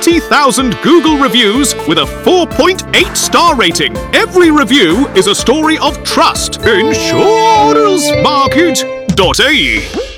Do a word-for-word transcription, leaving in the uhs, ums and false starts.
thirty thousand Google reviews with a four point eight star rating. Every review is a story of trust. Insurance Market dot A E